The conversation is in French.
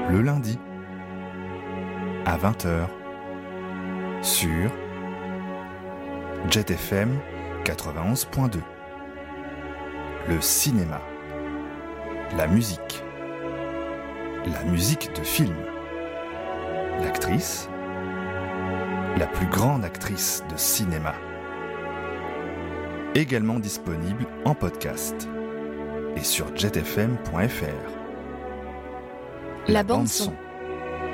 le lundi à 20h sur Jet FM 91.2. Le cinéma, la musique de film, l'actrice, la plus grande actrice de cinéma. Également disponible en podcast et sur jetfm.fr. La bande son.